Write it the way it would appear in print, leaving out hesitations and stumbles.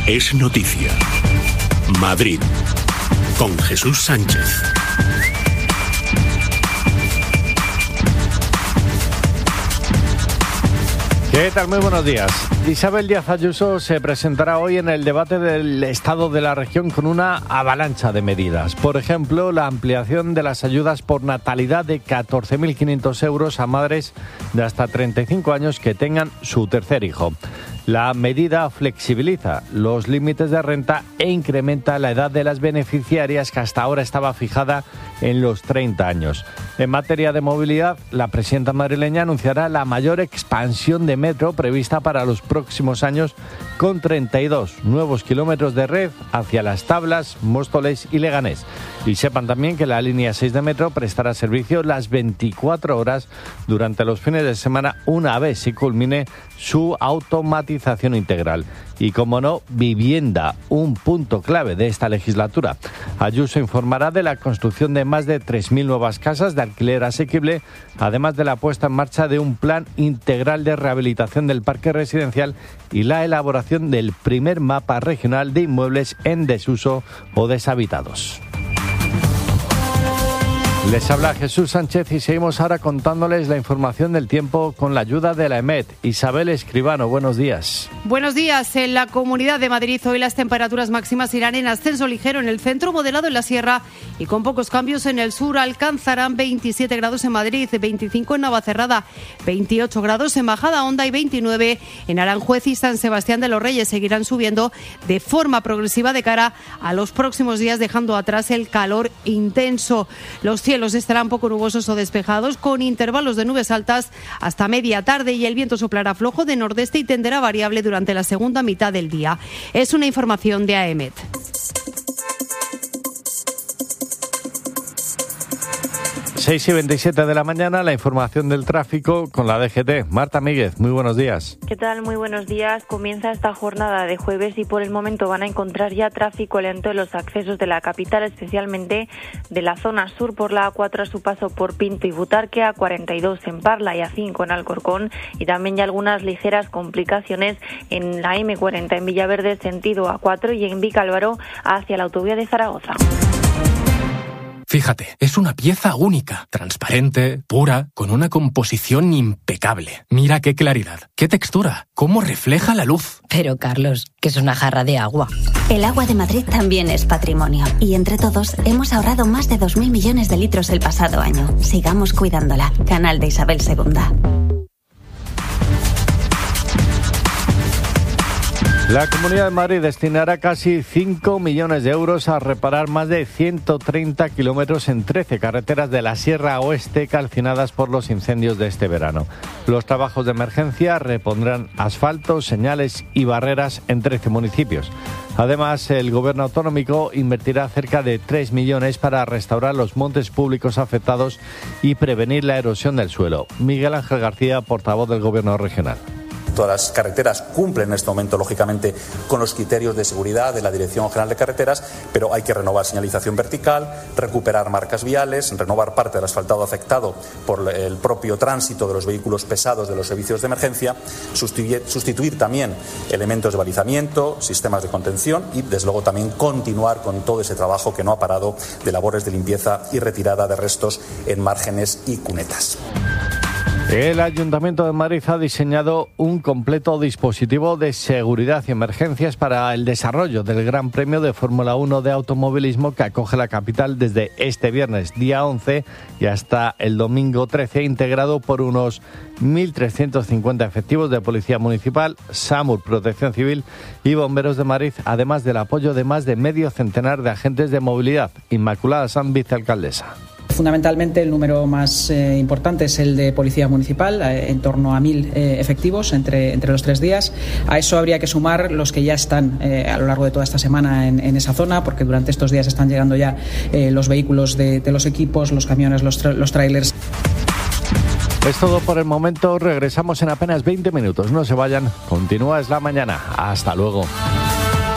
es noticia. Madrid, con Jesús Sánchez. ¿Qué tal? Muy buenos días. Isabel Díaz Ayuso se presentará hoy en el debate del estado de la región con una avalancha de medidas. Por ejemplo, la ampliación de las ayudas por natalidad de 14.500 euros a madres de hasta 35 años que tengan su tercer hijo. La medida flexibiliza los límites de renta e incrementa la edad de las beneficiarias, que hasta ahora estaba fijada en los 30 años. En materia de movilidad, la presidenta madrileña anunciará la mayor expansión de metro prevista para los próximos años, con 32 nuevos kilómetros de red hacia Las Tablas, Móstoles y Leganés. Y sepan también que la línea 6 de metro prestará servicio las 24 horas durante los fines de semana, una vez se culmine su automatización integral. Y, como no, vivienda, un punto clave de esta legislatura. Ayuso informará de la construcción de más de 3.000 nuevas casas de alquiler asequible, además de la puesta en marcha de un plan integral de rehabilitación del parque residencial y la elaboración del primer mapa regional de inmuebles en desuso o deshabitados. Les habla Jesús Sánchez y seguimos ahora contándoles la información del tiempo con la ayuda de la EMET. Isabel Escribano, buenos días. Buenos días. En la Comunidad de Madrid hoy las temperaturas máximas irán en ascenso ligero en el centro, moderado en la sierra y con pocos cambios en el sur. Alcanzarán 27 grados en Madrid, 25 en Navacerrada, 28 grados en Majadahonda y 29 en Aranjuez y San Sebastián de los Reyes. Seguirán subiendo de forma progresiva de cara a los próximos días, dejando atrás el calor intenso. Los cielos estarán poco nubosos o despejados, con intervalos de nubes altas hasta media tarde, y el viento soplará flojo de nordeste y tenderá variable durante la segunda mitad del día. Es una información de AEMET. 6:27 de la mañana, la información del tráfico con la DGT. Marta Míguez, muy buenos días. ¿Qué tal? Muy buenos días. Comienza esta jornada de jueves y por el momento van a encontrar ya tráfico lento en los accesos de la capital, especialmente de la zona sur por la A4 a su paso por Pinto y Butarque, A42 en Parla y A5 en Alcorcón, y también ya algunas ligeras complicaciones en la M40 en Villaverde sentido A4 y en Vicálvaro hacia la autovía de Zaragoza. Fíjate, es una pieza única, transparente, pura, con una composición impecable. Mira qué claridad, qué textura, cómo refleja la luz. Pero, Carlos, que es una jarra de agua. El agua de Madrid también es patrimonio. Y entre todos hemos ahorrado más de 2.000 millones de litros el pasado año. Sigamos cuidándola. Canal de Isabel II. La Comunidad de Madrid destinará casi 5 millones de euros a reparar más de 130 kilómetros en 13 carreteras de la Sierra Oeste calcinadas por los incendios de este verano. Los trabajos de emergencia repondrán asfalto, señales y barreras en 13 municipios. Además, el Gobierno autonómico invertirá cerca de 3 millones para restaurar los montes públicos afectados y prevenir la erosión del suelo. Miguel Ángel García, portavoz del Gobierno regional. Todas las carreteras cumplen en este momento, lógicamente, con los criterios de seguridad de la Dirección General de Carreteras, pero hay que renovar señalización vertical, recuperar marcas viales, renovar parte del asfaltado afectado por el propio tránsito de los vehículos pesados de los servicios de emergencia, sustituir también elementos de balizamiento, sistemas de contención y, desde luego, también continuar con todo ese trabajo que no ha parado de labores de limpieza y retirada de restos en márgenes y cunetas. El Ayuntamiento de Madrid ha diseñado un completo dispositivo de seguridad y emergencias para el desarrollo del Gran Premio de Fórmula 1 de automovilismo que acoge la capital desde este viernes, día 11, y hasta el domingo 13, integrado por unos 1.350 efectivos de Policía Municipal, SAMUR, Protección Civil y Bomberos de Madrid, además del apoyo de más de medio centenar de agentes de movilidad. Inmaculada Sanz, vicealcaldesa. Fundamentalmente el número más importante es el de Policía Municipal, en torno a 1.000 efectivos entre los 3 días. A eso habría que sumar los que ya están a lo largo de toda esta semana en esa zona, porque durante estos días están llegando ya los vehículos de los equipos, los camiones, los tráilers. Es todo por el momento. Regresamos en apenas 20 minutos. No se vayan. Continúa Es la Mañana. Hasta luego.